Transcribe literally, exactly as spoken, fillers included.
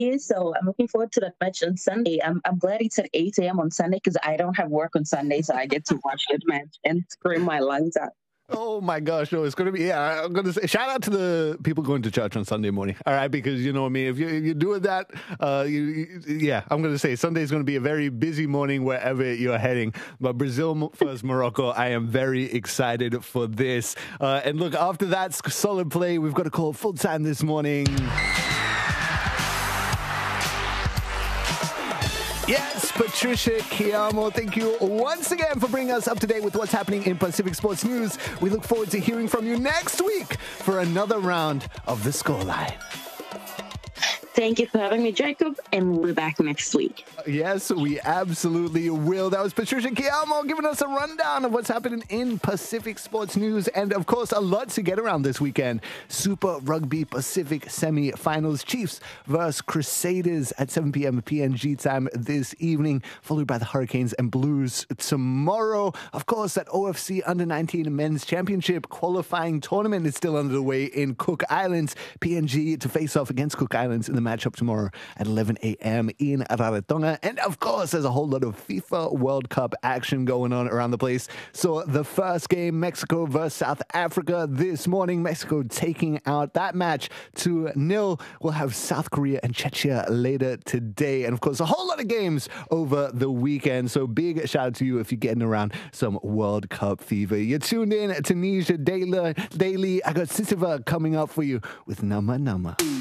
here, so I'm looking forward to that match on Sunday. I'm, I'm glad it's at eight a m on Sunday because I don't have work on Sunday, so I get to watch that match and scream my lungs out. Oh my gosh, no, it's going to be, yeah, I'm going to say, shout out to the people going to church on Sunday morning, all right, because you know what I mean, if, you, if you're doing that, uh, you, you, yeah, I'm going to say Sunday is going to be a very busy morning wherever you're heading, but Brazil versus Morocco, I am very excited for this, uh, and look, after that solid play, we've got a call full time this morning. Yes, Patricia Chiamo, thank you once again for bringing us up to date with what's happening in Pacific Sports News. We look forward to hearing from you next week for another round of The Scoreline. Thank you for having me, Jacob, and we'll be back next week. Yes, we absolutely will. That was Patricia Chiamo giving us a rundown of what's happening in Pacific Sports News. And, of course, a lot to get around this weekend. Super Rugby Pacific semi-finals. Chiefs versus Crusaders at seven p.m. P N G time this evening, followed by the Hurricanes and Blues tomorrow. Of course, that O F C under nineteen Men's Championship qualifying tournament is still underway in Cook Islands. P N G to face off against Cook Islands in the matchup tomorrow at eleven a.m. in Rarotonga. And of course, there's a whole lot of FIFA World Cup action going on around the place. So the first game, Mexico versus South Africa this morning. Mexico taking out that match to nil. We'll have South Korea and Czechia later today. And of course, a whole lot of games over the weekend. So big shout out to you if you're getting around some World Cup fever. You're tuned in to Tunisia Daily. Daily. I got Sisiva coming up for you with Nama Nama.